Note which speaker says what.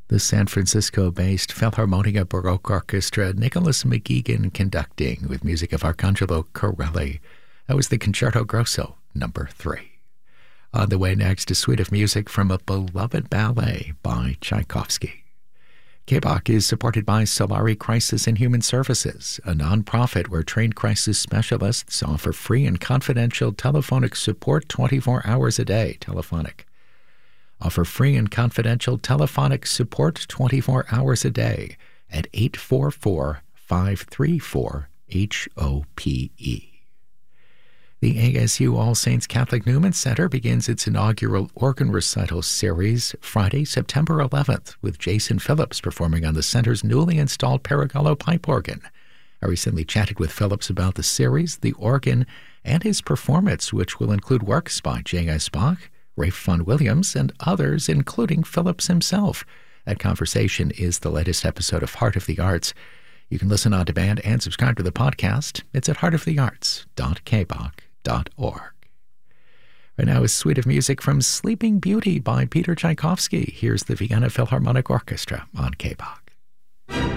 Speaker 1: The San Francisco-based Philharmonia Baroque Orchestra, Nicholas McGeegan conducting with music of Arcangelo Corelli. That was the Concerto Grosso, number 3. On the way next, a suite of music from a beloved ballet by Tchaikovsky. KBOK is supported by Solari Crisis and Human Services, a nonprofit where trained crisis specialists offer free and confidential telephonic support 24 hours a day. Telephonic. Offer free and confidential telephonic support 24 hours a day at 844-534-HOPE. The ASU All Saints Catholic Newman Center begins its inaugural organ recital series Friday, September 11th, with Jason Phillips performing on the center's newly installed Paragallo pipe organ. I recently chatted with Phillips about the series, the organ, and his performance, which will include works by J.S. Bach, Ralph Vaughan Williams, and others, including Phillips himself. That conversation is the latest episode of Heart of the Arts. You can listen on demand and subscribe to the podcast. It's at heartofthearts.kbok.org. Right now, a suite of music from Sleeping Beauty by Peter Tchaikovsky. Here's the Vienna Philharmonic Orchestra on KBOK.